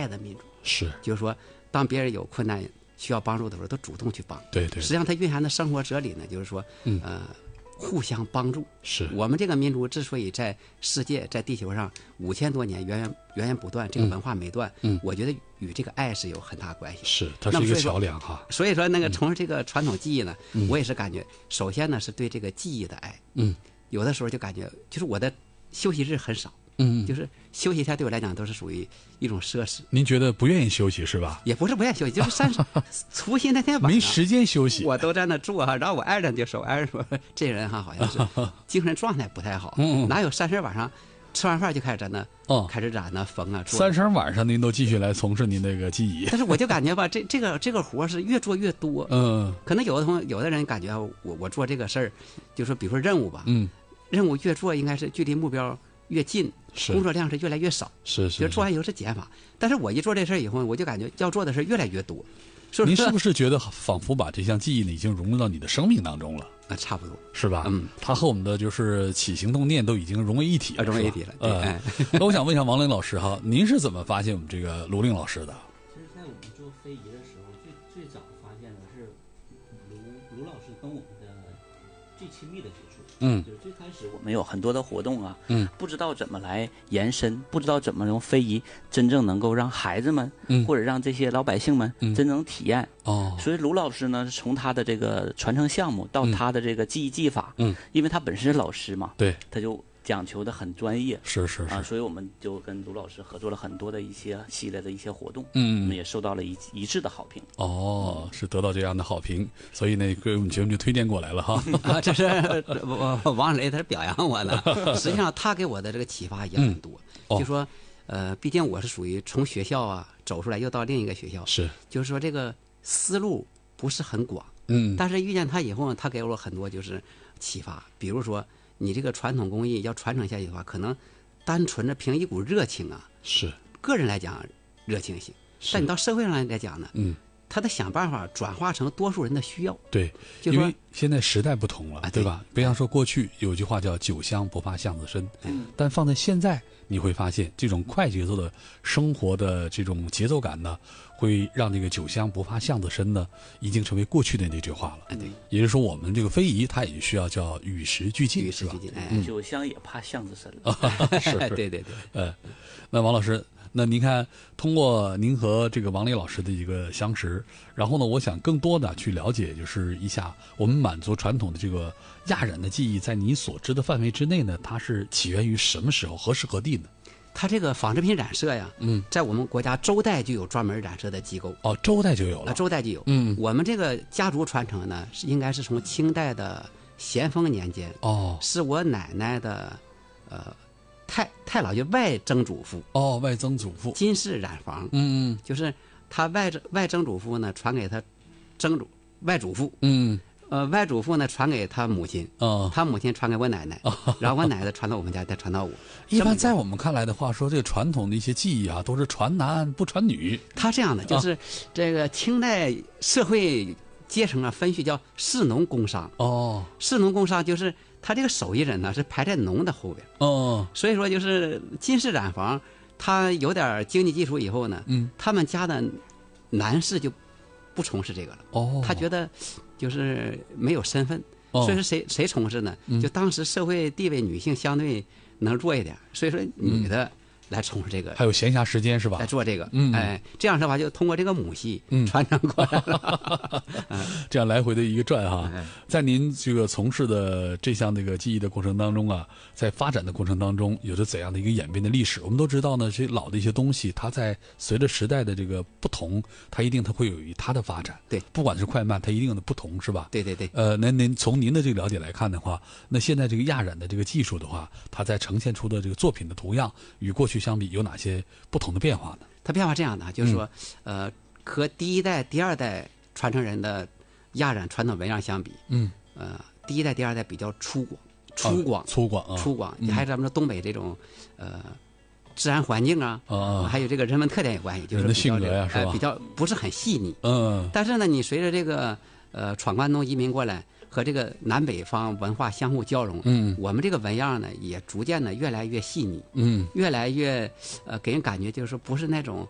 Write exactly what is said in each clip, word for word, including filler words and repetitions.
爱的民族。 是， 就是说，当别人有困难需要帮助的时候，都主动去帮。 对对。 实际上，它蕴含的生活哲理呢，就是说， 嗯、 呃，互相帮助。 是我们这个民族之所以在世界、在地球上五千多年源源源源不断，这个文化没断， 嗯， 我觉得与这个爱是有很大关系。 是，它是一个桥梁哈。 所以说，那个从这个传统技艺呢， 嗯、 我也是感觉，首先呢是对这个技艺的爱。 嗯， 有的时候就感觉，就是我的休息日很少。 嗯， 就是休息一下对我来讲都是属于一种奢侈。 您觉得不愿意休息是吧？ 也不是不愿意休息，就是三十除夕那天晚上没时间休息， 我都在那住哈。然后我爱人就说：“爱人说这人哈好像是精神状态不太好， 嗯、 哪有三十晚上吃完饭就开始在那哦开始染呢缝啊。” 三十晚上您都继续来从事您那个技艺， 但是我就感觉吧，这这个这个活是越做越多。 嗯， 可能有的同有的人感觉我我做这个事儿，就说比如说任务吧， 嗯， 任务越做应该是距离目标越近。工作量是越来越少， 是是， 就是做完以后是减法。但是我一做这事儿以后，我就感觉要做的事越来越多。所以您是不是觉得仿佛把这项技艺呢已经融入到你的生命当中了？ 啊，差不多， 是吧？ 嗯， 它和我们的就是起行动念都已经融为一体了， 融为一体了。 对。呃、那我想问一下王玲老师哈，您是怎么发现我们这个卢令老师的？ 其实，在我们做非遗的时候，最最早发现的是卢卢老师跟我们的最亲密的接触。 嗯， 就是最开始我们有很多的活动啊， 嗯， 不知道怎么来延伸，不知道怎么用非遗真正能够让孩子们，嗯，或者让这些老百姓们真正体验。 嗯、哦， 所以卢老师呢，从他的这个传承项目到他的这个技艺技法， 嗯， 因为他本身是老师嘛， 对， 他就讲求的很专业， 是是是啊，所以我们就跟卢老师合作了很多的一些系列的一些活动， 嗯， 我们也受到了一一致的好评。 哦，是得到这样的好评，所以呢，给我们节目就推荐过来了哈。 啊，这是王磊，他是表扬我的。实际上，他给我的这个启发也很多。 嗯哦、 就说，呃，毕竟我是属于从学校啊走出来，又到另一个学校， 是， 就是说这个思路不是很广， 嗯， 但是遇见他以后呢，他给我很多就是启发，比如说。你这个传统工艺要传承下去的话，可能单纯的凭一股热情啊， 是个人来讲热情行，但你到社会上来讲呢， 嗯， 他得想办法转化成多数人的需要。 对， 就因为现在时代不同了， 啊、 对吧？比方说过去有句话叫“酒香不怕巷子深”， 嗯， 但放在现在，你会发现这种快节奏的生活的这种节奏感呢，会让这个酒香不怕巷子深呢，已经成为过去的那句话了。 哎，对， 也就是说，我们这个非遗它也需要叫与时俱进， 与时俱进。哎， 嗯、酒香也怕巷子深了。 是， 对对对。 呃，那王老师。那您看，通过您和这个王磊老师的一个相识，然后呢，我想更多的去了解，就是一下我们满族传统的这个压染的技艺，在你所知的范围之内呢，它是起源于什么时候、何时何地呢？ 它这个纺织品染色呀， 嗯， 在我们国家周代就有专门染色的机构。 哦，周代就有了。 啊，周代就有。 嗯， 我们这个家族传承呢，是应该是从清代的咸丰年间。 哦， 是我奶奶的，呃。太太老就外曾祖父哦，外曾祖父金氏染坊， 嗯嗯， 就是他外外曾祖父呢传给他曾祖外祖父， 嗯， 呃外祖父呢传给他母亲， 哦， 他母亲传给我奶奶，哦、然后我奶奶传到我们家，再传到我。 一般在我们看来的话，说这个传统的一些技艺啊，都是传男不传女。 他这样的就是这个清代社会阶层啊分序叫士农工商哦， 士农工商就是他这个手艺人呢是排在农的后边哦， 所以说就是金氏染坊，他有点经济基础以后呢， 嗯， 他们家的男士就不从事这个了哦， 他觉得就是没有身份， 哦、 所以说谁谁从事呢？就当时社会地位女性相对能弱一点，所以说女的。嗯来从事这个， 还有闲暇时间是吧？ 来做这个， 嗯， 哎，这样的话就通过这个母系传承过来了， 嗯、这样来回的一个转哈。在您这个从事的这项这个技艺的过程当中啊，在发展的过程当中，有着怎样的一个演变的历史？我们都知道呢，这老的一些东西，它在随着时代的这个不同，它一定它会有它的发展。 对， 不管是快慢，它一定的不同，是吧？ 对对对。 呃，那您从您的这个了解来看的话，那现在这个压染的这个技术的话，它在呈现出的这个作品的图样，与过去相比有哪些不同的变化呢？ 它变化这样的，就是说，嗯、呃，和第一代、第二代传承人的压染传统纹样相比， 嗯， 呃，第一代、第二代比较粗犷、粗犷、 啊、粗犷、啊、 粗犷，还有咱们说东北这种，呃，自然环境啊， 啊， 还有这个人文特点有关系，就是人的性格呀、啊，是吧、 呃？比较不是很细腻， 嗯， 但是呢，你随着这个呃闯关东移民过来。和这个南北方文化相互交融， 嗯， 我们这个纹样呢，也逐渐的越来越细腻， 嗯， 越来越呃，给人感觉就是说不是那种粗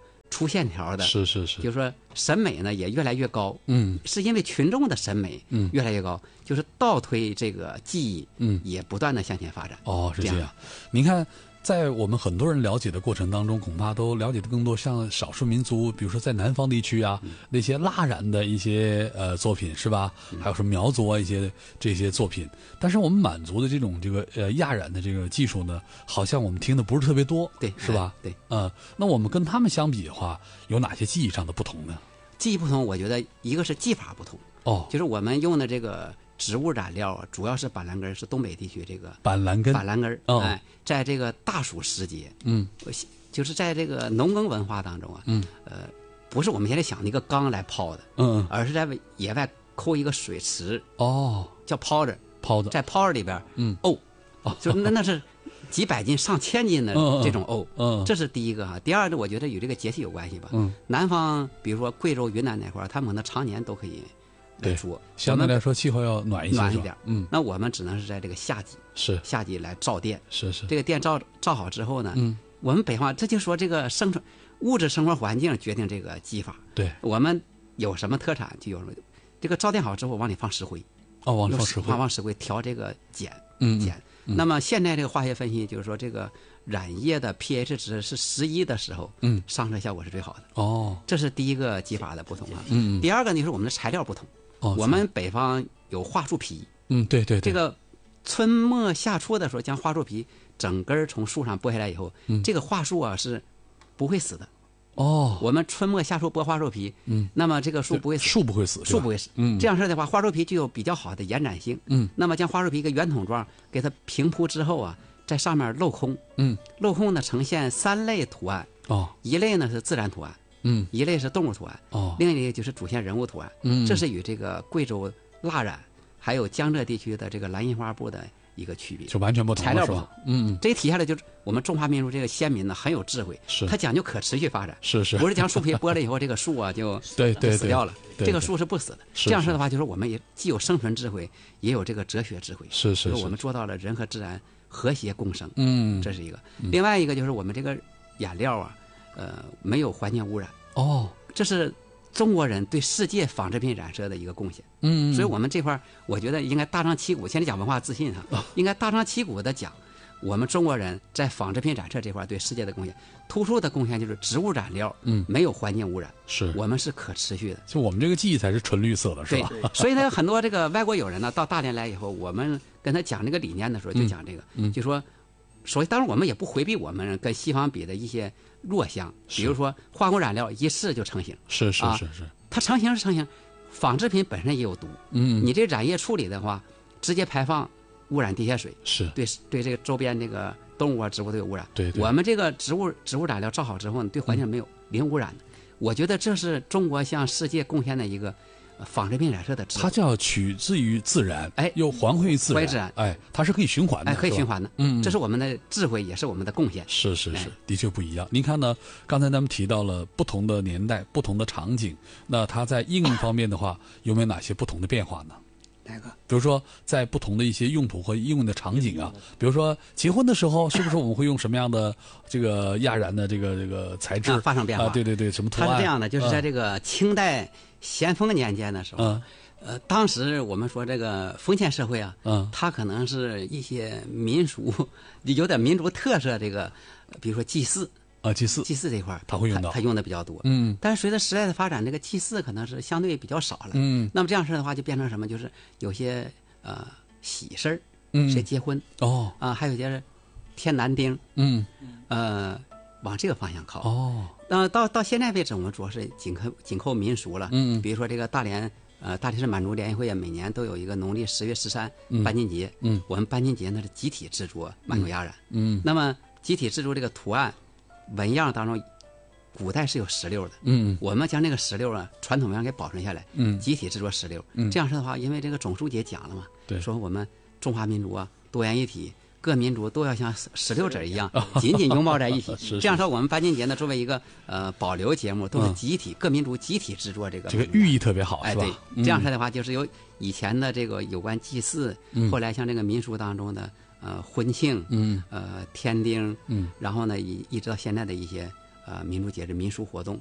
粗线条的， 是是是， 就是说审美呢也越来越高， 嗯是因为群众的审美嗯越来越高，就是倒推这个技艺， 嗯也不断的向前发展。 哦，是这样这样。 您看，在我们很多人了解的过程当中，恐怕都了解的更多像少数民族，比如说在南方地区啊，那些蜡染的一些呃作品是吧？还有什么苗族啊一些这些作品。但是我们满族的这种这个呃亚染的这个技术呢，好像我们听的不是特别多， 对， 是吧？ 哎对， 呃，那我们跟他们相比的话，有哪些技艺上的不同呢？ 技艺不同，我觉得一个是技法不同， 哦， 就是我们用的这个植物染料啊，主要是板蓝根儿，是东北地区这个板蓝根， 板蓝根儿， 哦哎，在这个大暑时节， 嗯就是在这个农耕文化当中啊， 嗯呃，不是我们现在想的一个缸来泡的， 嗯， 而是在野外抠一个水池， 哦， 叫泡着， 抛的， 在泡着里边儿嗯沤，就那那是几百斤、上千斤的嗯嗯这种沤， 嗯， 这是第一个哈。第二呢，我觉得与这个节气有关系吧。 嗯， 南方比如说贵州、云南那块儿，他们可能常年都可以来对做， 相对来说气候要暖一些，是吧暖一点。 嗯， 那我们只能是在这个夏季， 是夏季来造电。 是是， 这个电造造好之后呢， 嗯， 我们北方这就说这个生存物质生活环境决定这个技法。 对， 我们有什么特产就有什么。这个造电好之后，往里放石灰， 哦，往里用放石灰放，往石灰调这个碱嗯， 碱。那么现在这个化学分析就是说，这个染液的 pH 值是十一的时候， 嗯， 上色效果是最好的。 哦， 这是第一个技法的不同啊。 嗯， 第二个呢，就是我们的材料不同。 哦， 我们北方有桦树皮， 嗯，对对对， 这个春末夏初的时候，将桦树皮整根儿从树上剥下来以后， 嗯这个桦树啊是不会死的。 哦， 我们春末夏初剥桦树皮， 嗯， 那么这个树不会死， 树不会死， 树不会死。 嗯， 这样式的话，桦树皮具有比较好的延展性。 嗯， 那么将桦树皮一个圆筒状给它平铺之后啊，在上面镂空， 嗯， 镂空呢呈现三类图案， 哦， 一类呢是自然图案， 嗯， 一类是动物图案， 哦， 另一类就是主线人物图案。 嗯， 这是与这个贵州蜡染还有江浙地区的这个蓝印花布的一个区别。 就完全不同了， 材料不是吧？嗯， 这一体下来，就是我们中华民族这个先民呢很有智慧， 是他讲究可持续发展， 是是， 不是将树皮剥了以后这个树啊就对对对， 就死掉了， 对这个树是不死的。 是这样式的话，就是我们也既有生存智慧，也有这个哲学智慧， 是是就是我们做到了人和自然和谐共生， 嗯， 这是一个。另外一个就是我们这个染料啊，呃，没有环境污染， 哦， 这是中国人对世界纺织品染色的一个贡献。 嗯， 所以我们这块儿我觉得应该大张旗鼓，现在讲文化自信哦哈，应该大张旗鼓的讲，我们中国人在纺织品染色这块儿对世界的贡献，突出的贡献就是植物染料， 嗯， 没有环境污染， 是我们是可持续的。 就我们这个记忆才是纯绿色的，是对吧？， 所以呢，很多这个外国友人呢到大连来以后，我们跟他讲这个理念的时候，就讲这个， 嗯嗯就说，所以当然我们也不回避我们跟西方比的一些弱项，比如说化工染料一试就成型， 是是啊是是， 它成型是成型，纺织品本身也有毒， 嗯， 你这染液处理的话，直接排放污染地下水， 是对对这个周边这个动物啊、植物都有污染。 对对我们这个植物植物染料造好之后呢，对环境没有零污染的。我觉得这是中国向世界贡献的一个呃纺织品染色的智慧。 它叫取自于自然， 哎又还回于自然， 还回自然哎，它是可以循环的， 哎，可以是吧循环的， 嗯， 这是我们的智慧，也是我们的贡献。 是是是哎， 的确不一样。您看呢？刚才咱们提到了不同的年代、不同的场景，那它在应用方面的话，有没有哪些不同的变化呢？ 哪个？ 比如说，在不同的一些用途和应用的场景啊，比如说结婚的时候，是不是我们会用什么样的这个亚染的这个这个材质啊发生变化啊？对对对，什么图案？ 它是这样的，就是在嗯这个清代咸丰年间的时候， 嗯呃，当时我们说这个封建社会啊， 嗯它可能是一些民俗有点民族特色，这个呃比如说祭祀， 啊，祭祀， 祭祀这块儿它会用到它用的比较多。 嗯但是随着时代的发展，这个祭祀可能是相对比较少了。 嗯那么这样式的话，就变成什么？就是有些呃喜事儿， 嗯， 谁结婚哦啊、还有些添男丁， 嗯呃，往这个方向靠。 哦那到到现在为止，我们主要是紧扣紧扣民俗了。 嗯比如说这个大连呃大连市满族联谊会啊，每年都有一个农历十月十三嗯搬金节。 嗯我们搬金节呢是集体制作满族亚染。 嗯那么集体制作这个图案纹样当中，古代是有石榴的。 嗯我们将这个石榴啊传统样给保存下来， 嗯集体制作石榴。 嗯这样式的话，因为这个总书记讲了嘛， 对说我们中华民族啊多元一体。各民族都要像石石榴籽一样紧紧拥抱在一起。 是是这样说，我们搬金节呢，作为一个呃保留节目，都是嗯集体、各民族集体制作这个。 这个寓意特别好， 哎， 是吧？ 对，这样说的话，就是由以前的这个有关祭祀， 嗯后来像这个民俗当中的呃婚庆， 嗯呃添丁， 嗯然后呢，一一直到现在的一些呃民族节日、民俗活动，